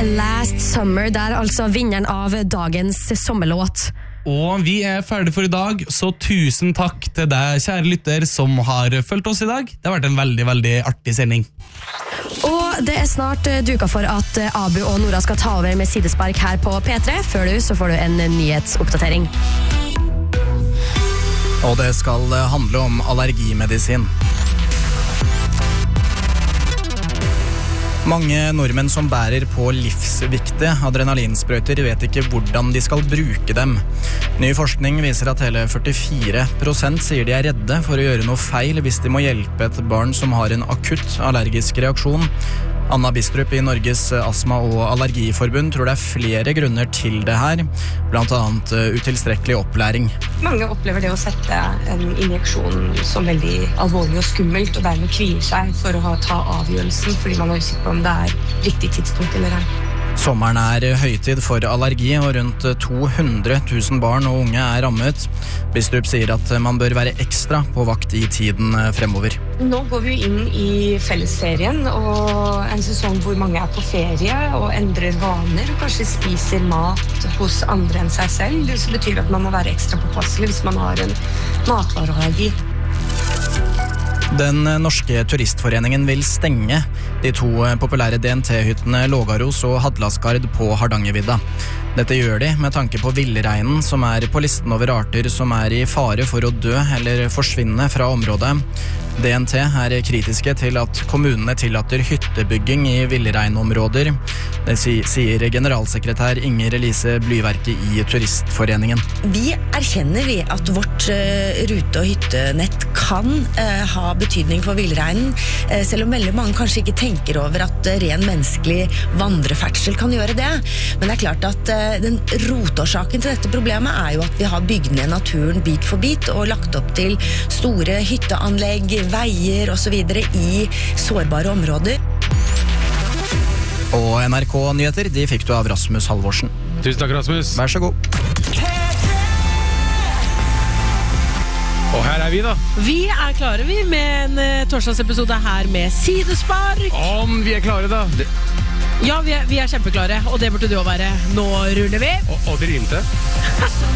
Last Summer, der altså vinneren av dagens sommerlåt. Og vi ferdig for i dag, så tusen takk til deg, kjære lytter, som har fulgt oss i dag. Det har vært en veldig, veldig artig sending. Og det snart duka for at Abu og Nora skal ta over med sidespark her på P3. Før så får du en nyhetsoppdatering. Og det skal handle om allergimedisin. Mange nordmenn som bærer på livsviktige adrenalinsprøyter vet ikke hvordan de skal bruke dem. Ny forskning viser at hele 44% sier de redde for å gjøre noe feil hvis de må hjelpe et barn som har en akutt allergisk reaksjon. Anna Bistrup i Norges Astma- og Allergiforbund tror det flere grunner til det her, blant annet utilstrekkelig opplæring. Mange opplever det å sette en injeksjon som veldig alvorlig og skummelt, og dermed kvier seg for å ta avgjørelsen, fordi man er usikker på om det riktig tidspunkt eller ei. Sommeren høytid for allergi, og rundt 200 000 barn og unge rammet. Bistrup sier at man bør være ekstra på vakt i tiden fremover. Nå går vi inn i fellesferien, og en sesong hvor mange på ferie og endrer vaner, og kanskje spiser mat hos andre enn seg selv. Det betyr at man må være ekstra påpasselig hvis man har en matvareallergi. Den norske turistforeningen vil stenge de 2 populære DNT-hyttene Lågaros og Hadlasgard på Hardangervidda. Dette gjør de med tanke på villreinen, som på listen over arter som i fare for å dø eller forsvinne fra området. DNT kritiske til at kommunene tillater hyttebygging i villreinområder. Det sier generalsekretær Inger Elise Blyverke i Turistforeningen. Vi erkjenner at vårt rute- og hyttenett kan ha betydning for villreinen, selv om veldig mange kanskje ikke tenker over at ren menneskelig vandreferdsel kan gjøre det. Men det klart at den rotårsaken til dette problemet jo at vi har bygd ned naturen bit for bit og lagt opp til store hytteanlegg, veier og så videre i sårbare områder. Og NRK Nyheter, de fikk du av Rasmus Halvorsen. Tusen takk, Rasmus. Vær så god. Og her vi da. Vi klare vi med en torsdagsepisode her med sidespark. Om vi klare da. Ja, vi kjempeklare, og det burde du også være. Nå ruller vi. Og det rimte.